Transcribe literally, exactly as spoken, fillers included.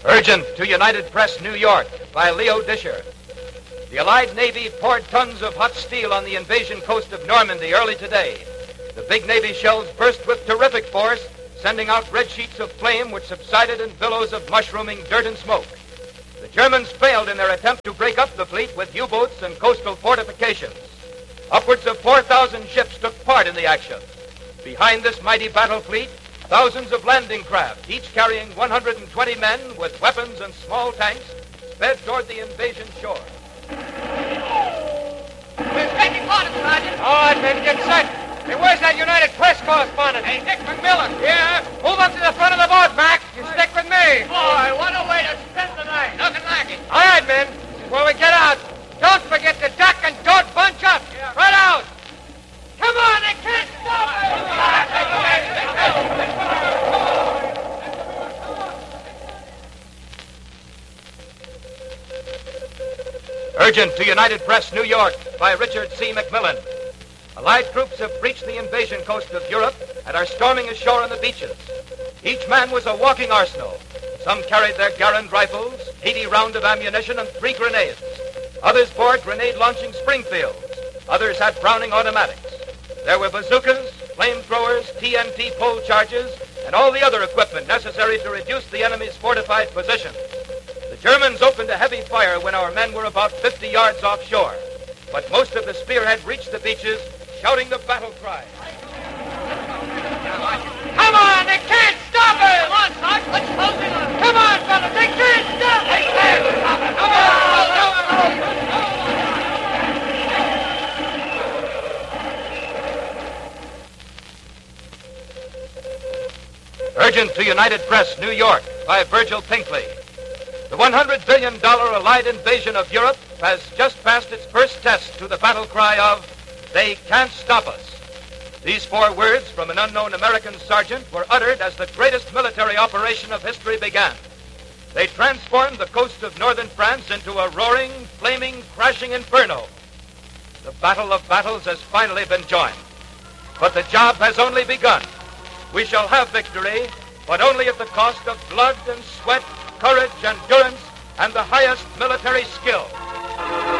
Urgent to United Press, New York, by Leo Disher. The Allied Navy poured tons of hot steel on the invasion coast of Normandy early today. The big Navy shells burst with terrific force, sending out red sheets of flame which subsided in billows of mushrooming dirt and smoke. The Germans failed in their attempt to break up the fleet with U-boats and coastal fortifications. Upwards of four thousand ships took part in the action. Behind this mighty battle fleet, thousands of landing craft, each carrying one hundred twenty men with weapons and small tanks, sped toward the invasion shore. We're taking orders, Sergeant. All right, men, get set. Hey, where's that United Press correspondent? Hey, Dick McMillan. Yeah? Move up to the front of the boat, Mac. You stick with me. Boy, what a way to spend the night. Nothing like it. All right, men. Before we get out, don't forget to duck and don't bunch up. Yeah. Right out. Come on, they can't stop us. Urgent to United Press, New York, by Richard C. McMillan. Allied troops have breached the invasion coast of Europe and are storming ashore on the beaches. Each man was a walking arsenal. Some carried their Garand rifles, eighty rounds of ammunition, and three grenades. Others bore grenade-launching Springfields. Others had Browning automatics. There were bazookas, flamethrowers, T N T pole charges, and all the other equipment necessary to reduce the enemy's fortified position. The Germans opened a heavy fire when our men were about fifty yards offshore. But most of the spearhead reached the beaches, shouting the battle cry. Come on, they can't stop us. Come on, Sergeant. Let's close in on them. Come on, fellas, they can't stop us. They can't stop us. Come on. Urgent to United Press, New York, by Virgil Pinkley. The one hundred billion dollars Allied invasion of Europe has just passed its first test to the battle cry of, "They can't stop us." These four words from an unknown American sergeant were uttered as the greatest military operation of history began. They transformed the coast of northern France into a roaring, flaming, crashing inferno. The battle of battles has finally been joined. But the job has only begun. We shall have victory, but only at the cost of blood and sweat, courage, endurance, and the highest military skill.